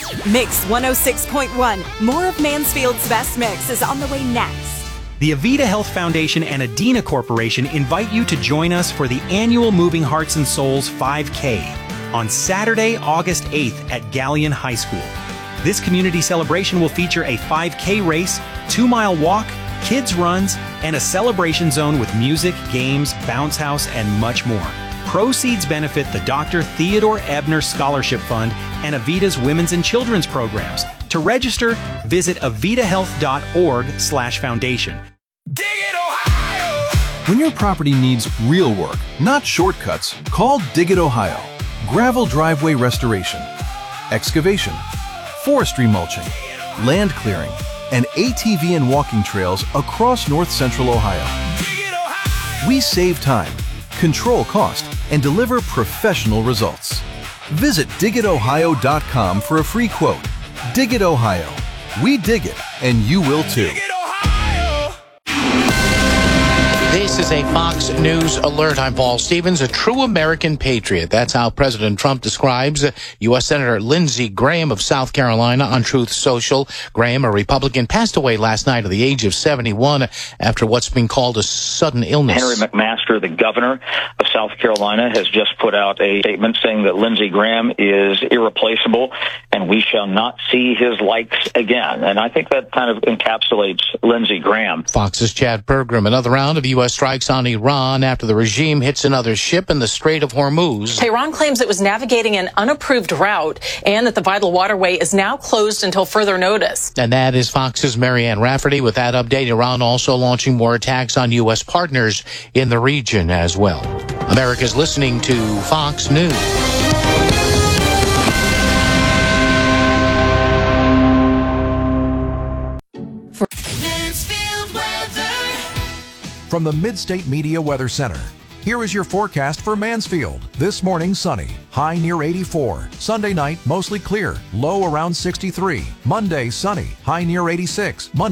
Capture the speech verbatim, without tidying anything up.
Mix one oh six point one. More of Mansfield's best mix is on the way next. The Avita Health Foundation and Adena Corporation invite you to join us for the annual Moving Hearts and Souls five K on Saturday, August eighth at Galleon High School. This community celebration will feature a five K race, two-mile walk, kids runs, and a celebration zone with music, games, bounce house, and much more. Proceeds benefit the Doctor Theodore Ebner Scholarship Fund and Avita's Women's and Children's programs. To register, visit avitahealth.org slash foundation. Dig it, Ohio! When your property needs real work, not shortcuts, call Dig It Ohio. Gravel driveway restoration, excavation, forestry mulching, land clearing, and A T V and walking trails across north central Ohio. We save time, control cost, and deliver professional results. Visit dig it ohio dot com for a free quote. Dig It Ohio. We dig it, and you will too. This is a Fox News alert. I'm Paul Stevens, a true American patriot. That's how President Trump describes U S Senator Lindsey Graham of South Carolina on Truth Social. Graham, a Republican, passed away last night at the age of seventy-one after what's been called a sudden illness. Henry McMaster, the governor of South Carolina, has just put out a statement saying that Lindsey Graham is irreplaceable and we shall not see his likes again. And I think that kind of encapsulates Lindsey Graham. Fox's Chad Pergram. Another round of U S strikes on Iran after the regime hits another ship in the Strait of Hormuz. Tehran claims it was navigating an unapproved route and that the vital waterway is now closed until further notice. And that is Fox's Marianne Rafferty. With that update, Iran also launching more attacks on U S partners in the region as well. America's listening to Fox News. From the Midstate Media Weather Center, here is your forecast for Mansfield. This morning, sunny, high near eighty-four. Sunday night, mostly clear, low around sixty-three. Monday, sunny, high near eighty-six. Monday